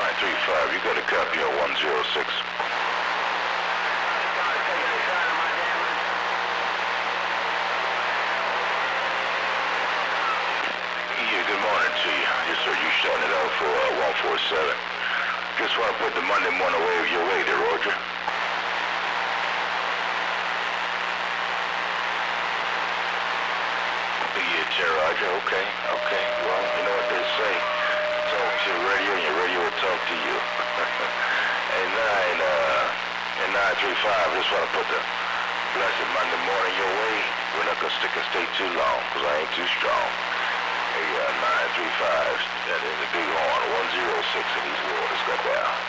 935, you got a copy on 106. Yeah, good morning to you. Yes, sir, you shouting it out for 147. Just want to put the Monday morning wave your way there, Roger. Yeah, Roger, okay. Well, you know what they say. Talk to your radio and your radio will talk to you. And 935, just want to put the blessed Monday morning your way. We're not going to stick and stay too long, because I ain't too strong. Hey, 935, that is a big horn, 106 in these waters, got down.